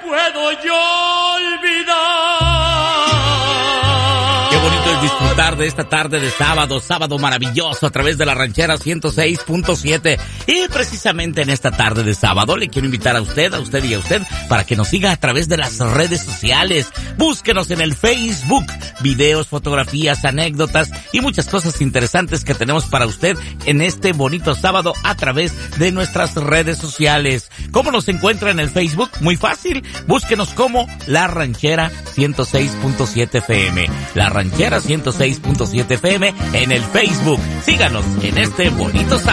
puedo yo olvidar. Qué bonito es disfrutar de esta tarde de sábado maravilloso a través de la Ranchera 106.7. Y precisamente en esta tarde de sábado le quiero invitar a usted y a usted para que nos siga a través de las redes sociales. Búsquenos en el Facebook, videos, fotografías, anécdotas y muchas cosas interesantes que tenemos para usted en este bonito sábado a través de nuestras redes sociales. ¿Cómo nos encuentra en el Facebook? Muy fácil, búsquenos como La Ranchera 106.7 FM. La Ranchera 106.7 FM en el Facebook. Síganos en este bonito sábado.